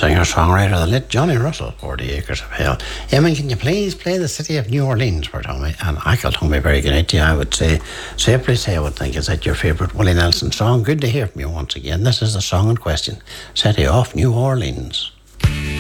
Singer-songwriter, the late Johnny Russell, 40 Acres of Hell. Eamon, can you please play the City of New Orleans for Tommy? And I call Tommy very good night to you. I would say, safely say, I would think, is that your favourite Willie Nelson song? Good to hear from you once again. This is the song in question, City of New Orleans.